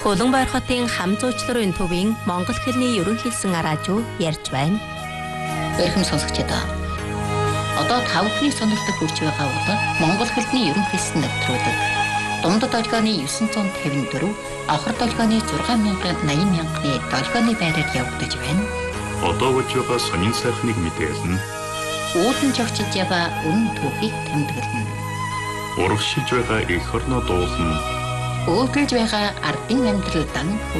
Улаанбаяр хотын хам зуучларын төвийн Монгол хэлний ерөнхийлсэн араажуу ярьж байна. Эрхэм сонсогчдоо. Одоо тавхны сонирхолтой хүрч байгаа бол Монгол хэлний ерөнхийлсэн нэвтрүүлэг. Дундад долгионы 954, авхар долгионы 6,80,000-ны долгионы байраар явагдаж байна. Одоо болж байгаа сонин сайхныг мэдээлнэ. Уулын жогчж яваа үнэн түүхийг тэмдэглэнэ. Урагшилж байгаа эх орноо дуулна. Өөдөлж байгаа ардын амьдралдан